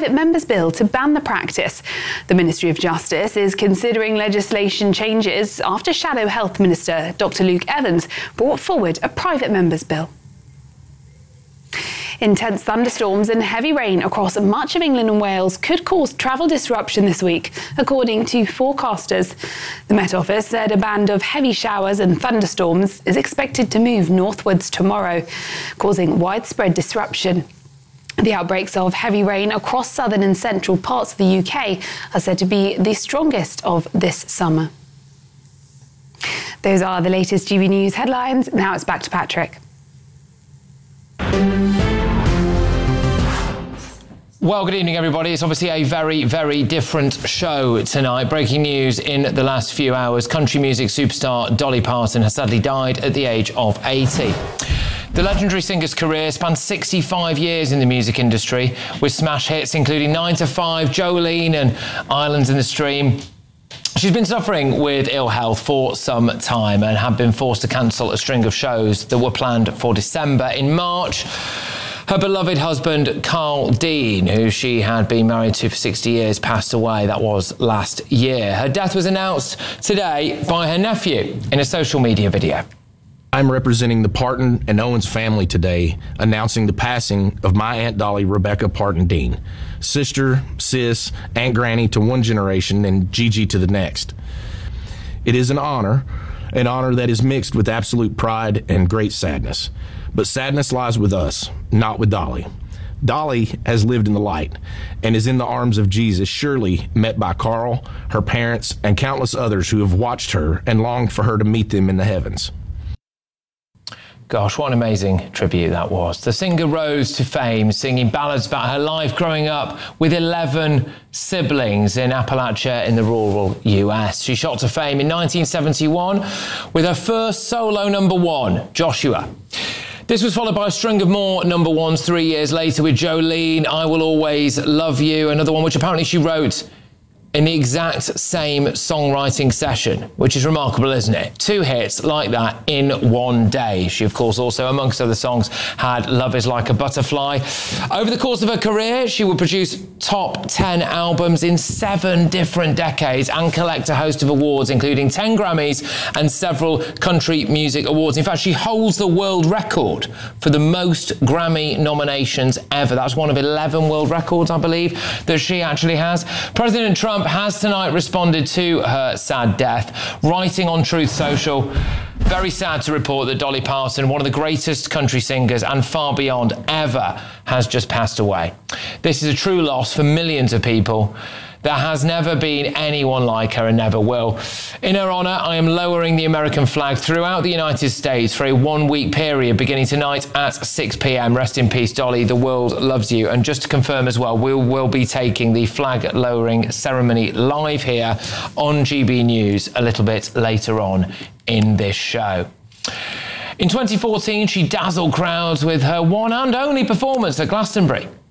private members' bill to ban the practice. The Ministry of Justice is considering legislation changes after Shadow Health Minister Dr. Luke Evans brought forward a private members' bill. Intense thunderstorms and heavy rain across much of England and Wales could cause travel disruption this week, according to forecasters. The Met Office said a band of heavy showers and thunderstorms is expected to move northwards tomorrow, causing widespread disruption. The outbreaks of heavy rain across southern and central parts of the UK are said to be the strongest of this summer. Those are the latest GB News headlines. Now it's back to Patrick. Well, good evening, everybody. It's obviously a very, very different show tonight. Breaking news in the last few hours. Country music superstar Dolly Parton has sadly died at the age of 80. The legendary singer's career spanned 65 years in the music industry, with smash hits including 9 to 5, Jolene and Islands in the Stream. She's been suffering with ill health for some time and had been forced to cancel a string of shows that were planned for December. In March, her beloved husband, Carl Dean, who she had been married to for 60 years, passed away. That was last year. Her death was announced today by her nephew in a social media video. I'm representing the Parton and Owens family today, announcing the passing of my Aunt Dolly, Rebecca Parton Dean, sister, sis, Aunt Granny to one generation and Gigi to the next. It is an honor that is mixed with absolute pride and great sadness. But sadness lies with us, not with Dolly. Dolly has lived in the light and is in the arms of Jesus, surely met by Carl, her parents, and countless others who have watched her and longed for her to meet them in the heavens. Gosh, what an amazing tribute that was. The singer rose to fame singing ballads about her life growing up with 11 siblings in Appalachia in the rural US. She shot to fame in 1971 with her first solo #1, Joshua. This was followed by a string of more #1s 3 years later with Jolene, I Will Always Love You, another one which apparently she wrote in the exact same songwriting session, which is remarkable, isn't it? 2 hits like that in one day. She, of course, also, amongst other songs, had Love Is Like a Butterfly. Over the course of her career, she would produce top 10 albums in 7 different decades and collect a host of awards, including 10 Grammys and several country music awards. In fact, she holds the world record for the most Grammy nominations ever. That's one of 11 world records, I believe, that she actually has. President Trump has tonight responded to her sad death, writing on Truth Social, very sad to report that Dolly Parton, one of the greatest country singers and far beyond ever, has just passed away. This is a true loss for millions of people. There has never been anyone like her and never will. In her honour, I am lowering the American flag throughout the United States for a 1-week period beginning tonight at 6 p.m. Rest in peace, Dolly. The world loves you. And just to confirm as well, we will be taking the flag lowering ceremony live here on GB News a little bit later on in this show. In 2014, she dazzled crowds with her one and only performance at Glastonbury.